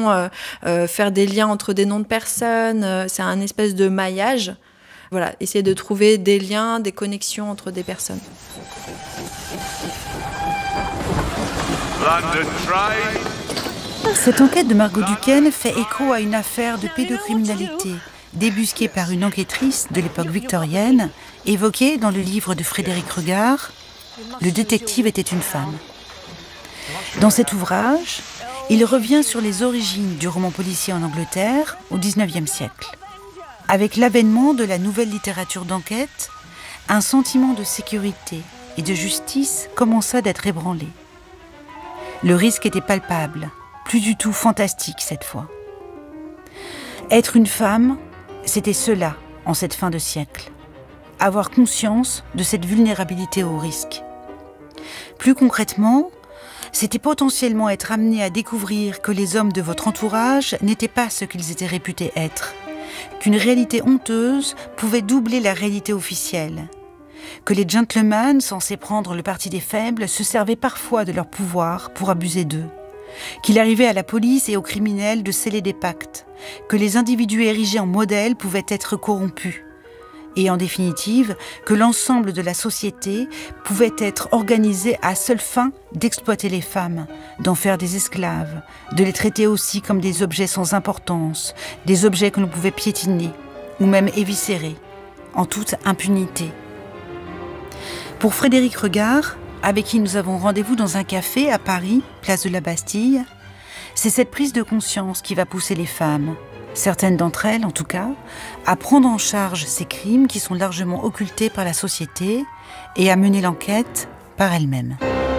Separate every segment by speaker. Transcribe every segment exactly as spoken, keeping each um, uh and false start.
Speaker 1: vont euh, euh, faire des liens entre des noms de personnes. Euh, c'est un espèce de maillage. Voilà, essayer de trouver des liens, des connexions entre des personnes.
Speaker 2: Cette enquête de Margot Duquesne fait écho à une affaire de pédocriminalité débusquée par une enquêtrice de l'époque victorienne, évoquée dans le livre de Frédéric Regard, « Le détective était une femme ». Dans cet ouvrage, il revient sur les origines du roman policier en Angleterre au dix-neuvième siècle. Avec l'avènement de la nouvelle littérature d'enquête, un sentiment de sécurité et de justice commença d'être ébranlé. Le risque était palpable, plus du tout fantastique cette fois. Être une femme, c'était cela en cette fin de siècle. Avoir conscience de cette vulnérabilité au risque. Plus concrètement, c'était potentiellement être amené à découvrir que les hommes de votre entourage n'étaient pas ce qu'ils étaient réputés être, qu'une réalité honteuse pouvait doubler la réalité officielle, que les gentlemen censés prendre le parti des faibles se servaient parfois de leur pouvoir pour abuser d'eux, qu'il arrivait à la police et aux criminels de sceller des pactes, que les individus érigés en modèles pouvaient être corrompus, et en définitive, que l'ensemble de la société pouvait être organisé à seule fin d'exploiter les femmes, d'en faire des esclaves, de les traiter aussi comme des objets sans importance, des objets que l'on pouvait piétiner, ou même éviscérer, en toute impunité. Pour Frédéric Regard, avec qui nous avons rendez-vous dans un café à Paris, place de la Bastille, c'est cette prise de conscience qui va pousser les femmes, certaines d'entre elles en tout cas, à prendre en charge ces crimes qui sont largement occultés par la société et à mener l'enquête par elles-mêmes.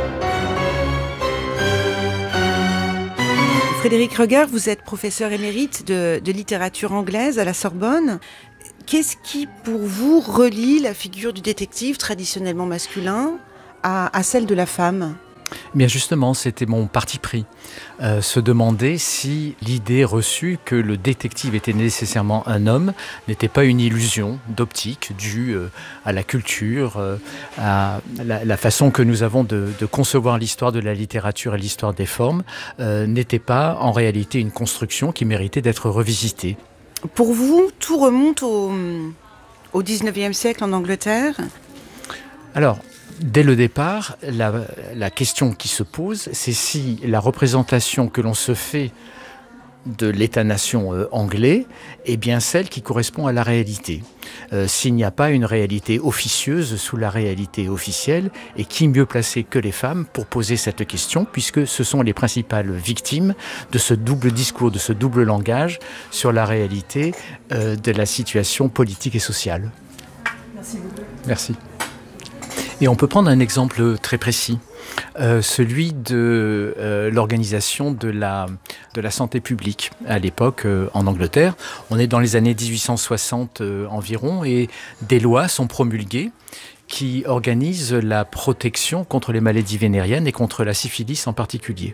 Speaker 2: Frédéric Regard, vous êtes professeur émérite de, de littérature anglaise à la Sorbonne. Qu'est-ce qui, pour vous, relie la figure du détective traditionnellement masculin à, à celle de la femme ?
Speaker 3: Bien justement, c'était mon parti pris. Euh, se demander si l'idée reçue que le détective était nécessairement un homme n'était pas une illusion d'optique due euh, à la culture, euh, à la, la façon que nous avons de, de concevoir l'histoire de la littérature et l'histoire des formes, euh, n'était pas en réalité une construction qui méritait d'être revisitée.
Speaker 2: Pour vous, tout remonte au, au dix-neuvième siècle en Angleterre ?
Speaker 3: Alors, dès le départ, la, la question qui se pose, c'est si la représentation que l'on se fait de l'État-nation euh, anglais est bien celle qui correspond à la réalité. Euh, s'il n'y a pas une réalité officieuse sous la réalité officielle, et qui mieux placé que les femmes pour poser cette question, puisque ce sont les principales victimes de ce double discours, de ce double langage sur la réalité euh, de la situation politique et sociale.
Speaker 1: Merci beaucoup.
Speaker 3: Merci. Et on peut prendre un exemple très précis, euh, celui de euh, l'organisation de la, de la santé publique à l'époque euh, en Angleterre. On est dans les années dix-huit cent soixante euh, environ et des lois sont promulguées qui organisent la protection contre les maladies vénériennes et contre la syphilis en particulier.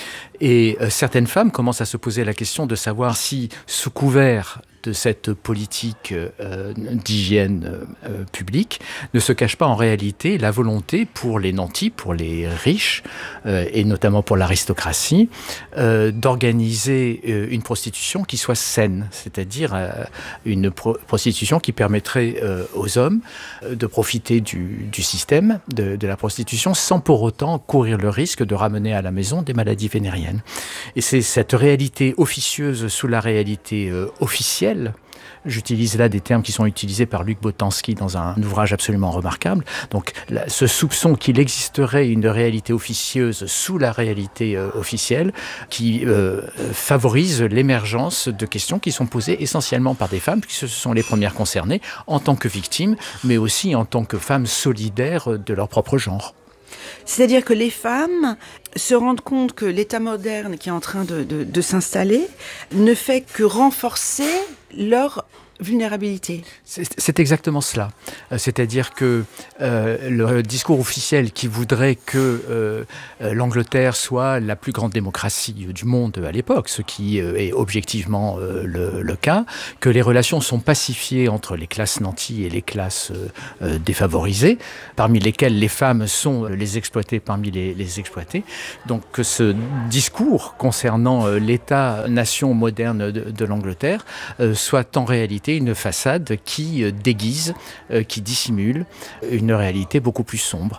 Speaker 3: Et euh, certaines femmes commencent à se poser la question de savoir si, sous couvert de cette politique euh, d'hygiène euh, publique, ne se cache pas en réalité la volonté pour les nantis, pour les riches, euh, et notamment pour l'aristocratie, euh, d'organiser euh, une prostitution qui soit saine, c'est-à-dire euh, une pro- prostitution qui permettrait euh, aux hommes euh, de profiter du, du système de, de la prostitution sans pour autant courir le risque de ramener à la maison des maladies vénériennes. Et c'est cette réalité officieuse sous la réalité euh, officielle. J'utilise là des termes qui sont utilisés par Luc Boltanski dans un ouvrage absolument remarquable. Donc, là, ce soupçon qu'il existerait une réalité officieuse sous la réalité euh, officielle qui euh, favorise l'émergence de questions qui sont posées essentiellement par des femmes, puisque ce sont les premières concernées en tant que victimes, mais aussi en tant que femmes solidaires de leur propre genre.
Speaker 2: C'est-à-dire que les femmes se rendent compte que l'État moderne qui est en train de, de, de s'installer ne fait que renforcer leur vulnérabilité.
Speaker 3: C'est, c'est exactement cela. Euh, c'est-à-dire que euh, le discours officiel qui voudrait que euh, l'Angleterre soit la plus grande démocratie du monde à l'époque, ce qui euh, est objectivement euh, le, le cas, que les relations sont pacifiées entre les classes nanties et les classes euh, défavorisées, parmi lesquelles les femmes sont les exploitées parmi les, les exploités. Donc que ce discours concernant euh, l'État-nation moderne de, de l'Angleterre euh, soit en réalité une façade qui euh, déguise, euh, qui dissimule une réalité beaucoup plus sombre.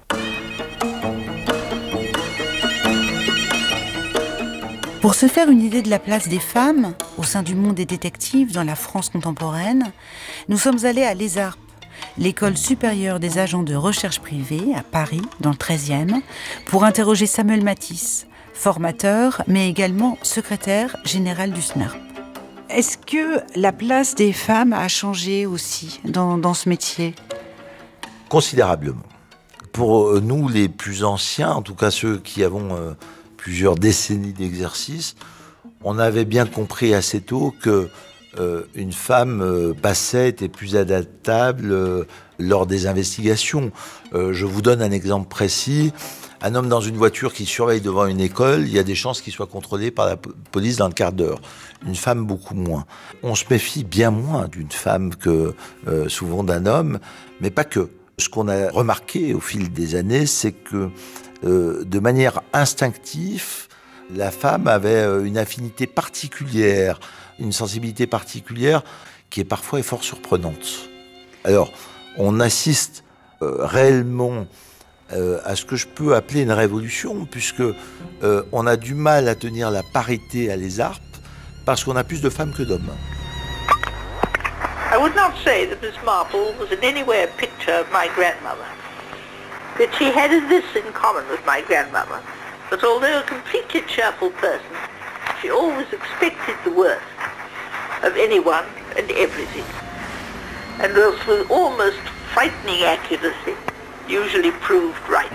Speaker 2: Pour se faire une idée de la place des femmes au sein du monde des détectives dans la France contemporaine, nous sommes allés à l'ESARP, l'école supérieure des agents de recherche privée à Paris, dans le treizième, pour interroger Samuel Matisse, formateur, mais également secrétaire général du S N A R P. Est-ce que la place des femmes a changé aussi dans, dans ce métier ?
Speaker 4: Considérablement. Pour nous, les plus anciens, en tout cas ceux qui avons euh, plusieurs décennies d'exercice, on avait bien compris assez tôt que euh, une femme euh, passait, était plus adaptable euh, lors des investigations. Euh, je vous donne un exemple précis. Un homme dans une voiture qui surveille devant une école, il y a des chances qu'il soit contrôlé par la police dans le quart d'heure. Une femme, beaucoup moins. On se méfie bien moins d'une femme que euh, souvent d'un homme, mais pas que. Ce qu'on a remarqué au fil des années, c'est que euh, de manière instinctive, la femme avait une affinité particulière, une sensibilité particulière qui est parfois fort surprenante. Alors, on assiste euh, réellement Euh, à ce que je peux appeler une révolution, puisque euh, on a du mal à tenir la parité à l'ESARP parce qu'on a plus de femmes que d'hommes.
Speaker 5: I would not say that Miss Marple was in any way a picture of my grandmother. That she had this in common with my grandmother, that although a completely cheerful person, she always expected the worst of anyone and everything, and was with almost frightening accuracy usually proved right.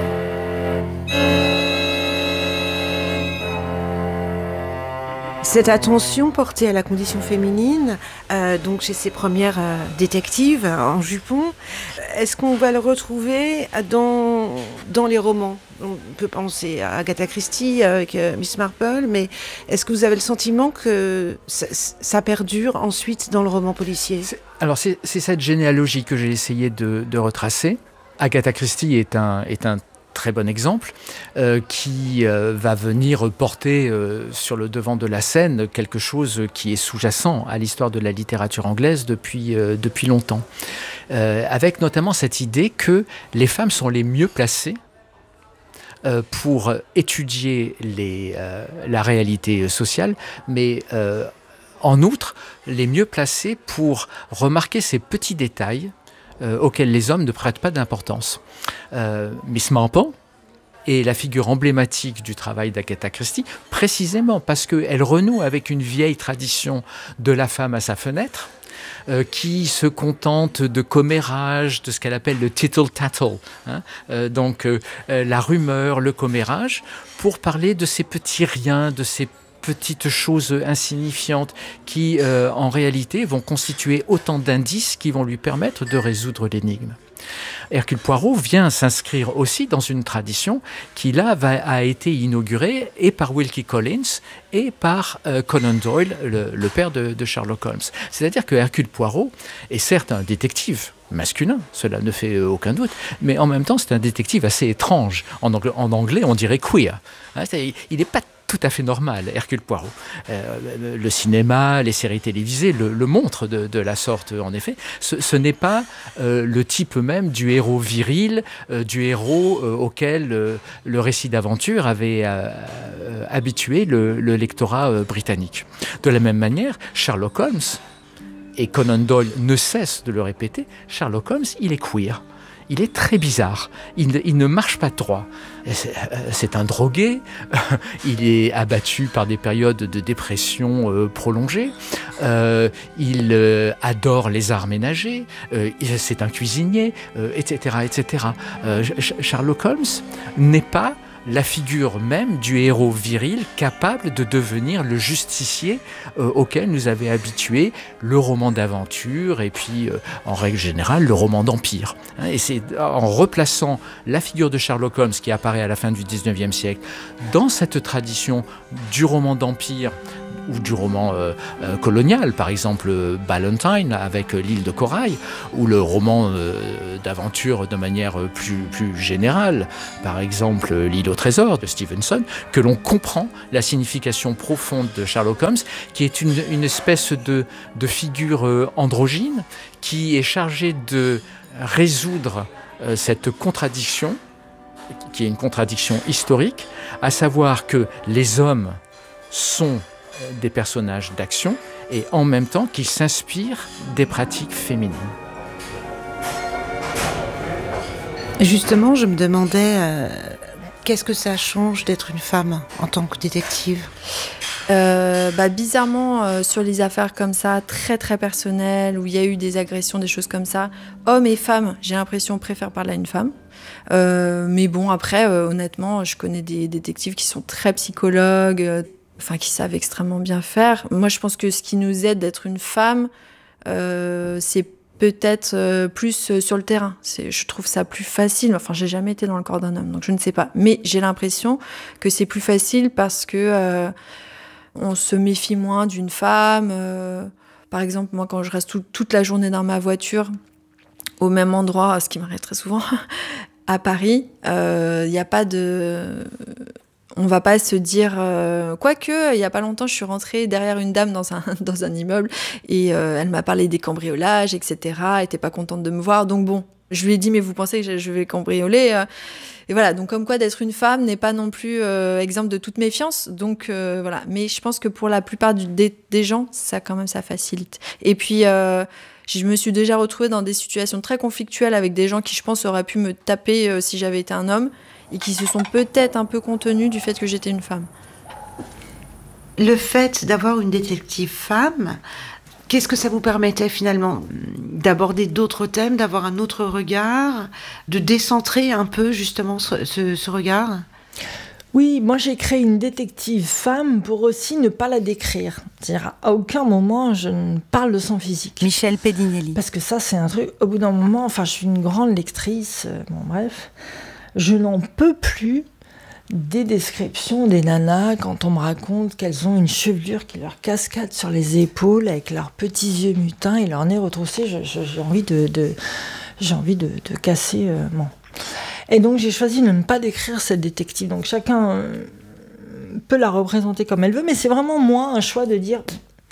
Speaker 6: Cette attention portée à la condition féminine, euh, donc chez ces premières euh, détectives en jupon, est-ce qu'on va le retrouver dans, dans les romans ? On peut penser à Agatha Christie avec euh, Miss Marple, mais est-ce que vous avez le sentiment que ça, ça perdure ensuite dans le roman policier ?
Speaker 3: c'est, Alors c'est, c'est cette généalogie que j'ai essayé de, de retracer. Agatha Christie est un, est un très bon exemple euh, qui euh, va venir porter euh, sur le devant de la scène quelque chose qui est sous-jacent à l'histoire de la littérature anglaise depuis, euh, depuis longtemps. Euh, avec notamment cette idée que les femmes sont les mieux placées euh, pour étudier les, euh, la réalité sociale, mais euh, en outre, les mieux placées pour remarquer ces petits détails Euh, auxquels les hommes ne prêtent pas d'importance. Euh, Miss Marple est la figure emblématique du travail d'Agatha Christie, précisément parce qu'elle renoue avec une vieille tradition de la femme à sa fenêtre, euh, qui se contente de commérage, de ce qu'elle appelle le tittle-tattle, hein, euh, donc euh, la rumeur, le commérage, pour parler de ces petits riens, de ces petites choses insignifiantes qui, euh, en réalité, vont constituer autant d'indices qui vont lui permettre de résoudre l'énigme. Hercule Poirot vient s'inscrire aussi dans une tradition qui, là, va, a été inaugurée et par Wilkie Collins et par euh, Conan Doyle, le, le père de, de Sherlock Holmes. C'est-à-dire que Hercule Poirot est certes un détective masculin, cela ne fait aucun doute, mais en même temps, c'est un détective assez étrange. En anglais, en anglais on dirait queer. Hein, il n'est pas tout à fait normal, Hercule Poirot. Euh, le cinéma, les séries télévisées le, le montrent de, de la sorte, en effet. Ce, ce n'est pas euh, le type même du héros viril, euh, du héros euh, auquel euh, le récit d'aventure avait euh, euh, habitué le, le lectorat euh, britannique. De la même manière, Sherlock Holmes, et Conan Doyle ne cesse de le répéter, Sherlock Holmes, il est queer. Il est très bizarre, il ne, il ne marche pas droit. C'est, c'est un drogué, il est abattu par des périodes de dépression euh, prolongées, euh, il euh, adore les arts ménagers, euh, c'est un cuisinier, euh, et cetera, et cetera. Euh, Sherlock Holmes n'est pas la figure même du héros viril capable de devenir le justicier euh, auquel nous avait habitué le roman d'aventure et puis, euh, en règle générale, le roman d'empire. Et c'est en replaçant la figure de Sherlock Holmes qui apparaît à la fin du dix-neuvième siècle dans cette tradition du roman d'empire ou du roman euh, euh, colonial, par exemple euh, Ballantine avec euh, l'île de Corail, ou le roman euh, d'aventure de manière euh, plus, plus générale, par exemple euh, l'île au trésor de Stevenson, que l'on comprend la signification profonde de Sherlock Holmes, qui est une, une espèce de, de figure euh, androgyne qui est chargée de résoudre euh, cette contradiction, qui est une contradiction historique, à savoir que les hommes sont des personnages d'action et en même temps qu'ils s'inspirent des pratiques féminines.
Speaker 2: Justement, je me demandais euh, qu'est-ce que ça change d'être une femme en tant que détective ?
Speaker 1: Euh, bah, bizarrement, euh, sur les affaires comme ça, très très personnelles, où il y a eu des agressions, des choses comme ça, hommes et femmes, j'ai l'impression, préfèrent parler à une femme. Euh, mais bon, après, euh, honnêtement, je connais des détectives qui sont très psychologues, euh, enfin qui savent extrêmement bien faire. Moi, je pense que ce qui nous aide d'être une femme, euh, c'est peut-être euh, plus euh, sur le terrain. C'est, je trouve ça plus facile. Enfin, j'ai jamais été dans le corps d'un homme, donc je ne sais pas. Mais j'ai l'impression que c'est plus facile parce que euh, on se méfie moins d'une femme. Euh, par exemple, moi, quand je reste tout, toute la journée dans ma voiture, au même endroit, ce qui m'arrive très souvent, à Paris, il euh, n'y a pas de... On va pas se dire... Euh... Quoique, il y a pas longtemps, je suis rentrée derrière une dame dans un, dans un immeuble et euh, elle m'a parlé des cambriolages, et cetera. Elle était pas contente de me voir. Donc bon, je lui ai dit, mais vous pensez que je vais cambrioler euh... Et voilà, donc comme quoi d'être une femme n'est pas non plus euh, exemple de toute méfiance. Donc euh, voilà, mais je pense que pour la plupart du, des, des gens, ça quand même, ça facilite. Et puis... Euh... Je me suis déjà retrouvée dans des situations très conflictuelles avec des gens qui, je pense, auraient pu me taper euh, si j'avais été un homme et qui se sont peut-être un peu contenus du fait que j'étais une femme.
Speaker 2: Le fait d'avoir une détective femme, qu'est-ce que ça vous permettait finalement ? D'aborder d'autres thèmes, d'avoir un autre regard, de décentrer un peu justement ce, ce, ce regard ?
Speaker 7: Oui, moi j'ai créé une détective femme pour aussi ne pas la décrire. C'est-à-dire à aucun moment je ne parle de son physique.
Speaker 2: Michel Pedinelli.
Speaker 7: Parce que ça c'est un truc, au bout d'un moment, enfin je suis une grande lectrice, euh, bon bref, je n'en peux plus des descriptions des nanas quand on me raconte qu'elles ont une chevelure qui leur cascade sur les épaules avec leurs petits yeux mutins et leur nez retroussé. Je, je, j'ai envie de, de, j'ai envie de, de casser euh, mon... Et donc j'ai choisi de ne pas décrire cette détective. Donc chacun peut la représenter comme elle veut, mais c'est vraiment moi un choix de dire...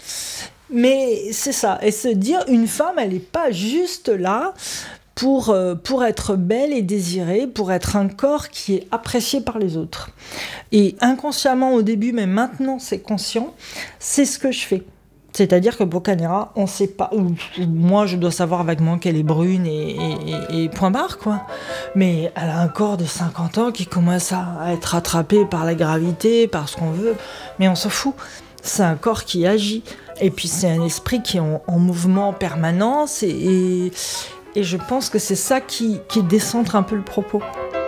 Speaker 7: Mais c'est ça, et se dire une femme, elle n'est pas juste là pour, euh, pour être belle et désirée, pour être un corps qui est apprécié par les autres. Et inconsciemment au début, mais maintenant c'est conscient, c'est ce que je fais. C'est-à-dire que Boccanegra, on ne sait pas... Moi, je dois savoir vaguement qu'elle est brune et, et, et point barre, quoi. Mais elle a un corps de cinquante ans qui commence à être rattrapé par la gravité, par ce qu'on veut. Mais on s'en fout. C'est un corps qui agit. Et puis, c'est un esprit qui est en, en mouvement en permanence. Et, et, et je pense que c'est ça qui, qui décentre un peu le propos.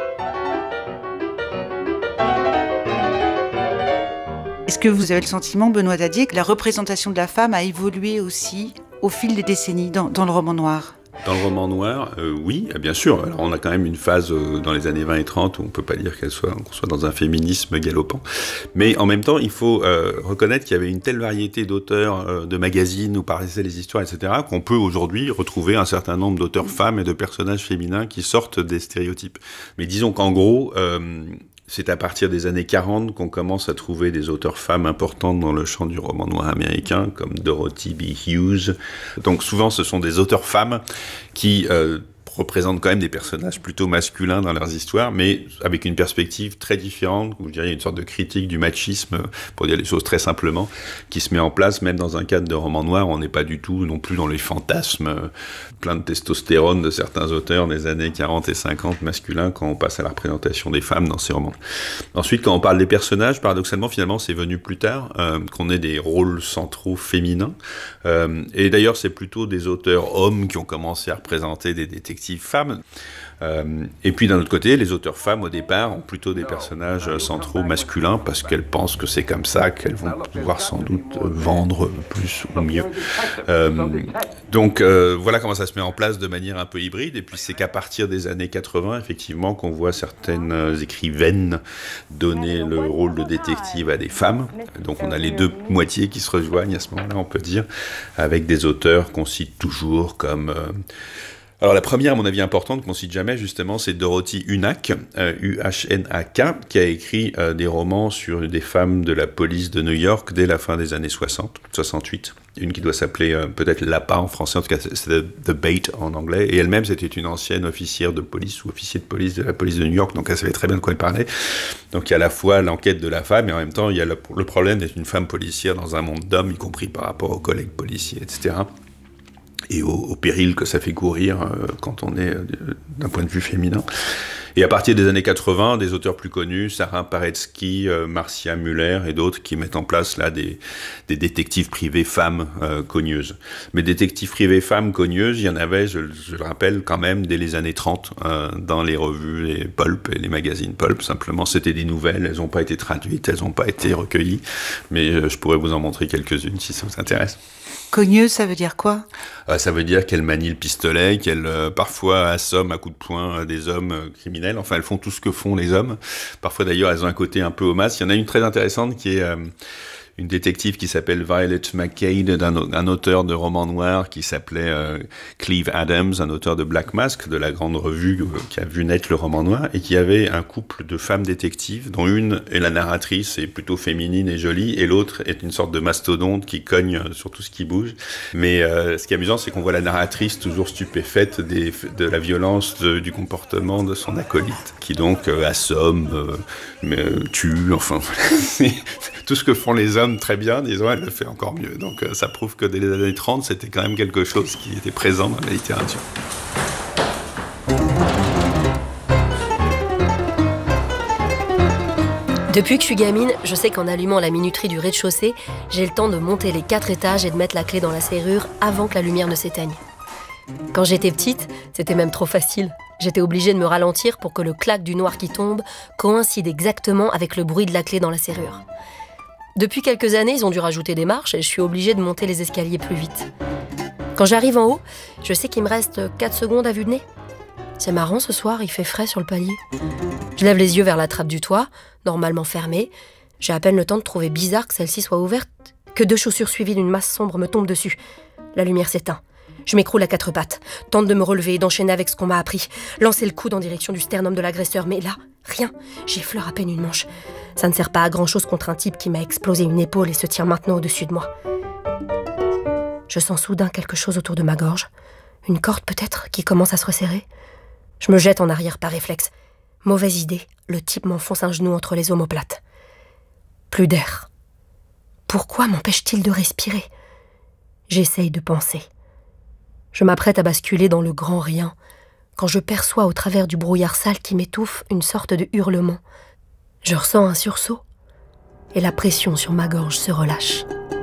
Speaker 2: Est-ce que vous avez le sentiment, Benoît Dadier, que la représentation de la femme a évolué aussi au fil des décennies dans, dans le roman noir ?
Speaker 8: Dans le roman noir, euh, oui, bien sûr. Alors, on a quand même une phase euh, dans les années vingt et trente où on ne peut pas dire qu'elle soit, qu'on soit dans un féminisme galopant. Mais en même temps, il faut euh, reconnaître qu'il y avait une telle variété d'auteurs euh, de magazines où paraissaient les histoires, et cetera, qu'on peut aujourd'hui retrouver un certain nombre d'auteurs femmes et de personnages féminins qui sortent des stéréotypes. Mais disons qu'en gros... Euh, C'est à partir des années quarante qu'on commence à trouver des auteurs femmes importantes dans le champ du roman noir américain, comme Dorothy B. Hughes. Donc souvent, ce sont des auteurs femmes qui euh, représentent quand même des personnages plutôt masculins dans leurs histoires, mais avec une perspective très différente, je dirais une sorte de critique du machisme, pour dire les choses très simplement, qui se met en place, même dans un cadre de roman noir. On n'est pas du tout non plus dans les fantasmes plein de testostérone de certains auteurs des années quarante et cinquante masculins quand on passe à la représentation des femmes dans ces romans. Ensuite, quand on parle des personnages, paradoxalement, finalement, c'est venu plus tard, euh, qu'on ait des rôles centraux féminins. Euh, et d'ailleurs, c'est plutôt des auteurs hommes qui ont commencé à représenter des détectives détectives femmes. Euh, et puis d'un autre côté, les auteurs femmes au départ ont plutôt des personnages centraux masculins parce qu'elles pensent que c'est comme ça qu'elles vont pouvoir sans doute vendre plus ou mieux. Euh, donc euh, voilà comment ça se met en place de manière un peu hybride. Et puis c'est qu'à partir des années quatre-vingts, effectivement, qu'on voit certaines écrivaines donner le rôle de détective à des femmes. Donc on a les deux moitiés qui se rejoignent à ce moment-là, on peut dire, avec des auteurs qu'on cite toujours comme... Euh, Alors la première, à mon avis importante, qu'on cite jamais justement, c'est Dorothy Unack, euh, U H N A K, qui a écrit euh, des romans sur des femmes de la police de New York dès la fin des années soixante, soixante-huit. Une qui doit s'appeler euh, peut-être L'Appât en français, en tout cas c'est The, The Bait en anglais. Et elle-même, c'était une ancienne officière de police ou officier de police de la police de New York, donc elle savait très bien de quoi elle parlait. Donc il y a à la fois l'enquête de la femme et en même temps il y a le, le problème d'être une femme policière dans un monde d'hommes, y compris par rapport aux collègues policiers, et cetera. Et au, au péril que ça fait courir euh, quand on est euh, d'un point de vue féminin. Et à partir des années quatre-vingts, des auteurs plus connus, Sarah Paretsky, euh, Marcia Muller et d'autres qui mettent en place là des, des détectives privées femmes euh, cogneuses. Mais détectives privées femmes cogneuses, il y en avait, je, je le rappelle, quand même dès les années trente, euh, dans les revues, les pulp et les magazines pulp. Simplement, c'était des nouvelles, elles n'ont pas été traduites, elles n'ont pas été recueillies. Mais euh, je pourrais vous en montrer quelques-unes si ça vous intéresse.
Speaker 2: Cogneuse, ça veut dire quoi ?
Speaker 8: euh, Ça veut dire qu'elle manie le pistolet, qu'elle euh, parfois assomme à coups de poing euh, des hommes euh, criminels. Enfin, elles font tout ce que font les hommes. Parfois, d'ailleurs, elles ont un côté un peu homasse. Il y en a une très intéressante qui est... Euh, une détective qui s'appelle Violet McCade, d'un, un auteur de romans noirs qui s'appelait euh, Cleve Adams, un auteur de Black Mask, de la grande revue euh, qui a vu naître le roman noir, et qui avait un couple de femmes détectives, dont une est la narratrice, est plutôt féminine et jolie, et l'autre est une sorte de mastodonte qui cogne sur tout ce qui bouge. Mais euh, ce qui est amusant, c'est qu'on voit la narratrice toujours stupéfaite des, de la violence de, du comportement de son acolyte, qui donc euh, assomme, euh, mais, euh, tue, enfin, tout ce que font les hommes très bien, disons, elle le fait encore mieux. Donc euh, ça prouve que dès les années trente, c'était quand même quelque chose qui était présent dans la littérature.
Speaker 9: Depuis que je suis gamine, je sais qu'en allumant la minuterie du rez-de-chaussée, j'ai le temps de monter les quatre étages et de mettre la clé dans la serrure avant que la lumière ne s'éteigne. Quand j'étais petite, c'était même trop facile. J'étais obligée de me ralentir pour que le clac du noir qui tombe coïncide exactement avec le bruit de la clé dans la serrure. Depuis quelques années, ils ont dû rajouter des marches et je suis obligée de monter les escaliers plus vite. Quand j'arrive en haut, je sais qu'il me reste quatre secondes à vue de nez. C'est marrant, ce soir, il fait frais sur le palier. Je lève les yeux vers la trappe du toit, normalement fermée. J'ai à peine le temps de trouver bizarre que celle-ci soit ouverte, que deux chaussures suivies d'une masse sombre me tombent dessus. La lumière s'éteint. Je m'écroule à quatre pattes, tente de me relever et d'enchaîner avec ce qu'on m'a appris, lancer le coude en direction du sternum de l'agresseur, mais là, rien, j'effleure à peine une manche. Ça ne sert pas à grand-chose contre un type qui m'a explosé une épaule et se tient maintenant au-dessus de moi. Je sens soudain quelque chose autour de ma gorge, une corde peut-être qui commence à se resserrer. Je me jette en arrière par réflexe. Mauvaise idée, le type m'enfonce un genou entre les omoplates. Plus d'air. Pourquoi m'empêche-t-il de respirer ? J'essaye de penser. Je m'apprête à basculer dans le grand rien, quand je perçois au travers du brouillard sale qui m'étouffe une sorte de hurlement. Je ressens un sursaut, et la pression sur ma gorge se relâche.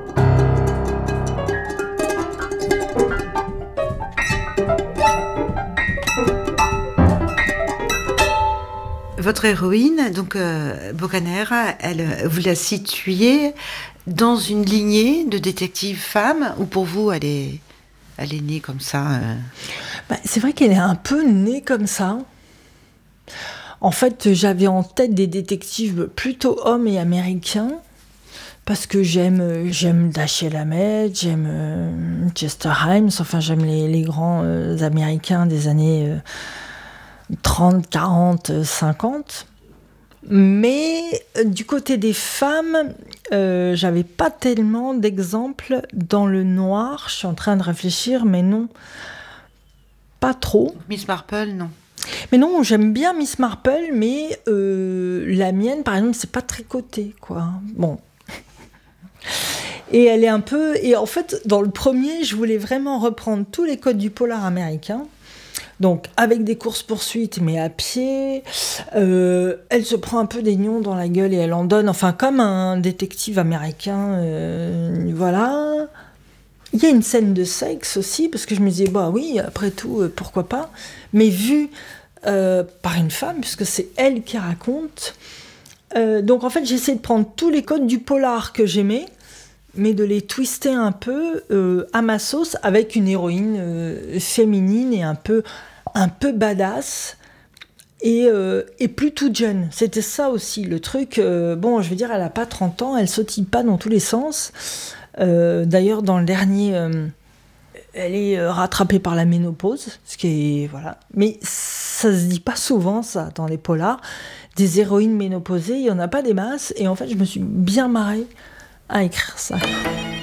Speaker 2: Votre héroïne, donc euh, Bocaner, elle, vous la situez dans une lignée de détectives femmes, ou pour vous, elle est... Elle est née comme ça euh...
Speaker 7: bah, c'est vrai qu'elle est un peu née comme ça. En fait, j'avais en tête des détectives plutôt hommes et américains, parce que j'aime, j'aime Dashiell Hammett, j'aime euh, Chester Himes, enfin j'aime les, les grands euh, américains des années euh, trente, quarante, cinquante. Mais euh, du côté des femmes, euh, j'avais pas tellement d'exemples dans le noir. Je suis en train de réfléchir, mais non, pas trop.
Speaker 2: Miss Marple, non.
Speaker 7: Mais non, j'aime bien Miss Marple, mais euh, la mienne, par exemple, c'est pas tricoté, quoi. Bon. Et elle est un peu... Et en fait, dans le premier, je voulais vraiment reprendre tous les codes du polar américain. Donc, avec des courses-poursuites, mais à pied. Euh, elle se prend un peu des nions dans la gueule et elle en donne. Enfin, comme un détective américain. Euh, voilà. Il y a une scène de sexe aussi, parce que je me disais, bah oui, après tout, euh, pourquoi pas. Mais vue euh, par une femme, puisque c'est elle qui raconte. Euh, donc en fait, j'essaie de prendre tous les codes du polar que j'aimais, mais de les twister un peu euh, à ma sauce, avec une héroïne euh, féminine et un peu, un peu badass. Et, euh, et plus toute jeune. C'était ça aussi, le truc. Euh, bon, je veux dire, elle n'a pas trente ans, elle sautille pas dans tous les sens. Euh, d'ailleurs, dans le dernier, euh, elle est euh, rattrapée par la ménopause, ce qui est... Voilà. Mais ça se dit pas souvent, ça, dans les polars. Des héroïnes ménopausées, il y en a pas des masses. Et en fait, je me suis bien marrée à écrire ça.